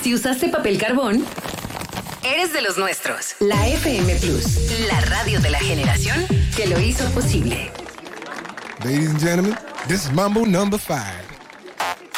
si usaste papel carbón, eres de los nuestros. La FM Plus, la radio de la generación que lo hizo posible. Ladies and gentlemen, this is Mambo number 5.